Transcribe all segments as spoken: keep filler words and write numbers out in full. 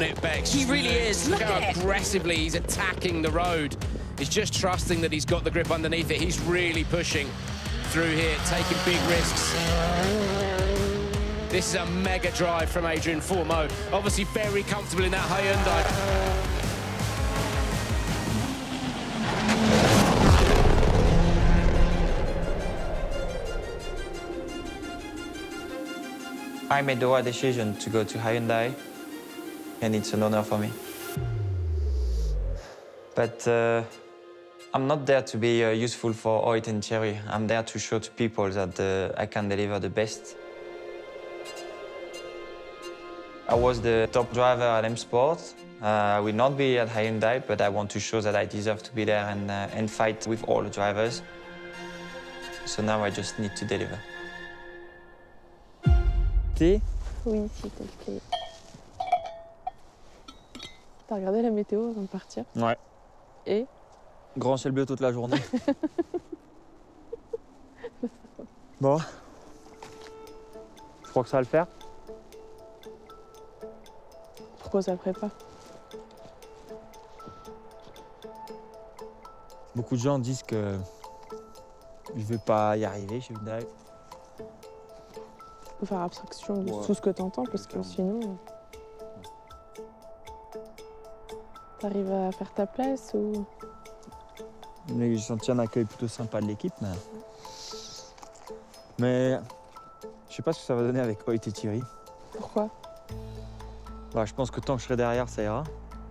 on it, Bex. He really is. Look Look how at it. aggressively he's attacking the road. He's just trusting that he's got the grip underneath it. He's really pushing through here, taking big risks. This is a mega drive from Adrian Fourmeau. Obviously very comfortable in that Hyundai. I made the right decision to go to Hyundai, and it's an honor for me. But uh, I'm not there to be uh, useful for Ott and Thierry. I'm there to show to people that uh, I can deliver the best. I was the top driver at M Sport. Uh, I will not be at Hyundai, but I want to show that I deserve to be there and, uh, and fight with all the drivers. So now I just need to deliver. Oui, s'il te plaît. T'as regardé la météo avant de partir? Ouais. Et? Grand ciel bleu toute la journée. Bon. Je crois que ça va le faire. Pourquoi ça le ferait pas? Beaucoup de gens disent que je vais pas y arriver chez Hyundai. Faut faire abstraction de Ouais. tout ce que t'entends, parce que sinon... T'arrives à faire ta place ou... J'ai senti un accueil plutôt sympa de l'équipe, mais... Mais... Je sais pas ce que ça va donner avec Ott et Thierry. Pourquoi? Bah, je pense que tant que je serai derrière, ça ira.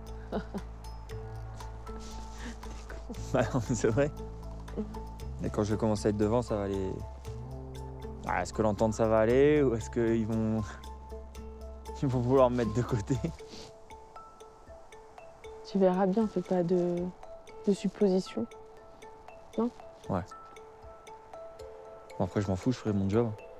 Bah non, mais c'est vrai. Et quand je vais commencer à être devant, ça va aller... Ah, est-ce que l'entente, ça va aller, ou est-ce qu'ils vont... Ils vont vouloir me mettre de côté? Tu verras bien, fais pas de, de suppositions. Non? Ouais. Bon, après, je m'en fous, je ferai mon job.